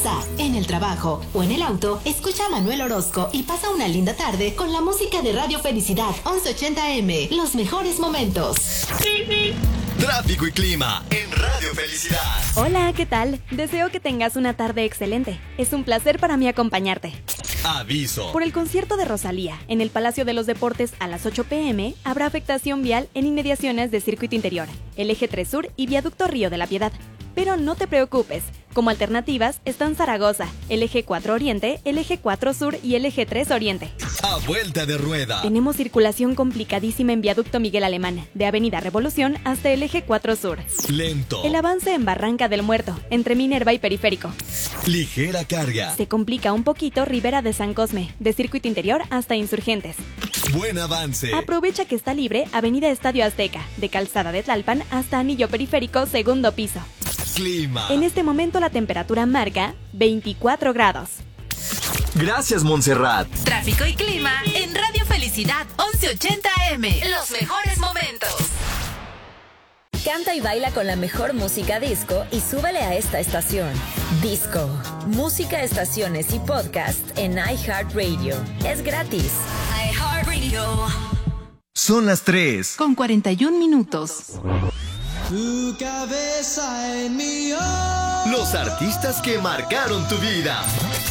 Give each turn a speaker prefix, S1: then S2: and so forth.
S1: casa, en el trabajo o en el auto, escucha a Manuel Orozco y pasa una linda tarde con la música de Radio Felicidad 1180M. Los mejores momentos.
S2: Tráfico y clima en Radio Felicidad.
S3: Hola, ¿qué tal? Deseo que tengas una tarde excelente. Es un placer para mí acompañarte.
S2: Aviso.
S3: Por el concierto de Rosalía en el Palacio de los Deportes a las 8 p.m. habrá afectación vial en inmediaciones de Circuito Interior, el Eje 3 Sur y Viaducto Río de la Piedad. Pero no te preocupes, como alternativas están Zaragoza, el Eje 4 Oriente, el Eje 4 Sur y el Eje 3 Oriente.
S2: A vuelta de rueda.
S3: Tenemos circulación complicadísima en Viaducto Miguel Alemán, de Avenida Revolución hasta el Eje 4 Sur.
S2: Lento.
S3: El avance en Barranca del Muerto, entre Minerva y Periférico.
S2: Ligera carga.
S3: Se complica un poquito Ribera de San Cosme, de Circuito Interior hasta Insurgentes.
S2: Buen avance.
S3: Aprovecha que está libre Avenida Estadio Azteca, de Calzada de Tlalpan hasta Anillo Periférico, segundo piso.
S2: Clima.
S3: En este momento la temperatura marca 24 grados.
S4: Gracias, Montserrat.
S1: Tráfico y clima en Radio Felicidad 1180M. Los mejores momentos.
S5: Canta y baila con la mejor música disco y súbele a esta estación. Disco. Música, estaciones y podcast en iHeartRadio. Es gratis.
S1: iHeartRadio.
S4: Son las 3.
S1: Con 41 minutos.
S6: Tu cabeza en mi
S2: Los artistas que marcaron tu vida.